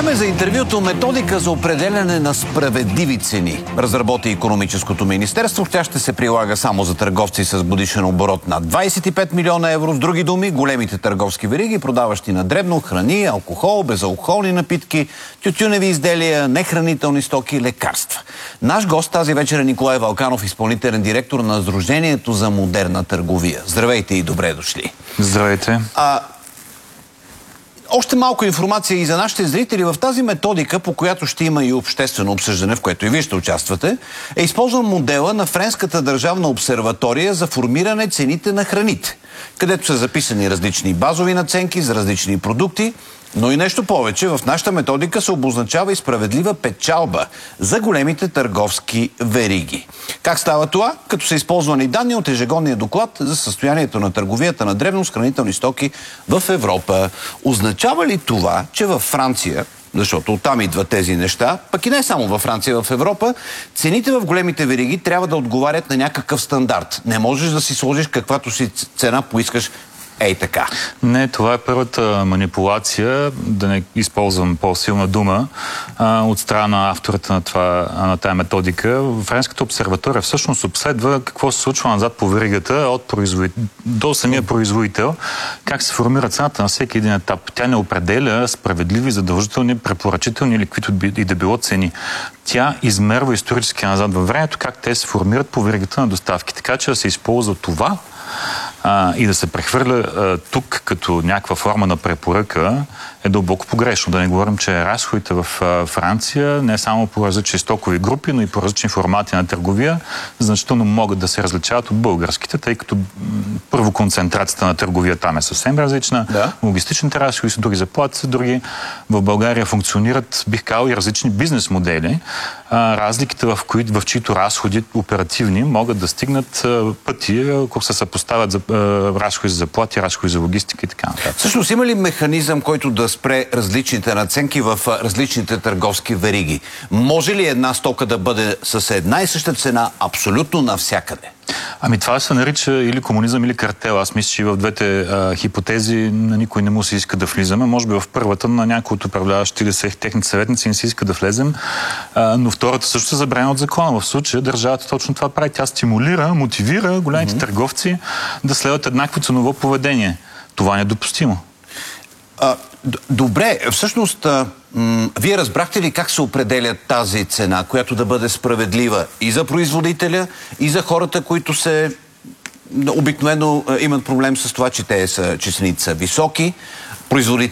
Време за интервюто методика за определяне на справедливи цени. Разработи Икономическото министерство. Тя ще се прилага само за търговци с годишен оборот над 25 милиона евро. С други думи, големите търговски вериги, продаващи на дребно храни, алкохол, безалкохолни напитки, тютюневи изделия, нехранителни стоки, лекарства. Наш гост тази вечер е Николай Вълканов, изпълнителен директор на Сдружението за модерна търговия. Здравейте и добре дошли. Здравейте. Още малко информация и за нашите зрители. В тази методика, по която ще има и обществено обсъждане, в което и вие ще участвате, е използван модела на Френската държавна обсерватория за формиране цените на храните, където са записани различни базови надценки за различни продукти, но и нещо повече. В нашата методика се обозначава и справедлива печалба за големите търговски вериги. Как става това? Като са използвани данни от ежегодния доклад за състоянието на търговията на дребно с хранителни стоки в Европа. Означава ли това, че във Франция, защото оттам идват тези неща, пък и не само във Франция, в Европа, цените в големите вериги трябва да отговарят на някакъв стандарт? Не можеш да си сложиш каквато си цена поискаш ей така. Не, това е първата манипулация, да не използвам по-силна дума, от страна на авторите на тая методика. Френската обсерватория всъщност обследва какво се случва назад по веригата до самия производител, как се формира цената на всеки един етап. Тя не определя справедливи, задължителни, препоръчителни или каквито и да било цени. Тя измерва исторически назад във времето как те се формират по веригата на доставки. Така че да се използва това и да се прехвърля тук като някаква форма на препоръка е дълбоко погрешно. Да не говорим, че разходите в Франция не само по различни стокови групи, но и по различни формати на търговия значително могат да се различават от българските, тъй като първо концентрацията на търговия там е съвсем различна. Да. Логистичните разходи са други, заплати са други. В България функционират, бих казал, и различни бизнес модели. Разликите в чието разходи оперативни могат да стигнат пъти, ако се съпоставят за разходи за заплати, разходи за логистика и така нататък. Всъщност има ли механизъм, който да спре различните надценки в различните търговски вериги? Може ли една стока да бъде с една и съща цена абсолютно навсякъде? Ами това се нарича или комунизъм, или картел. Аз мисля, че в двете хипотези на никой не му се иска да влизаме. Може би в първата на някои от управляващи или техните съветници не се иска да влезем, но втората също се забранява от закона. В случая държавата точно това прави. Тя стимулира, мотивира големите търговци да следват еднакво ценово поведение. Това не е допустимо. Добре, всъщност, вие разбрахте ли как се определя тази цена, която да бъде справедлива и за производителя, и за хората, които обикновено имат проблем с това, че цените са високи, производителите